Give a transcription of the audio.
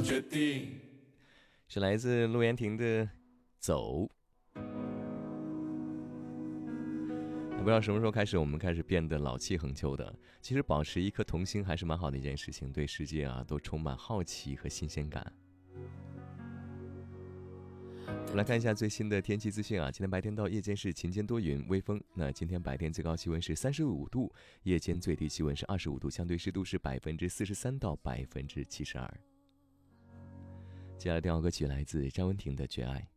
决定。 是来自陆妍婷的走。不知道什么时候开始，我们开始变得老气横秋的。其实保持一颗童心还是蛮好的一件事情，对世界都充满好奇和新鲜感。我们来看一下最新的天气资讯今天白天到夜间是晴间多云微风。那今天白天最高气温是35度，夜间最低气温是25度，相对湿度是43%到72%。接下来电话歌曲来自张文婷的《绝爱》。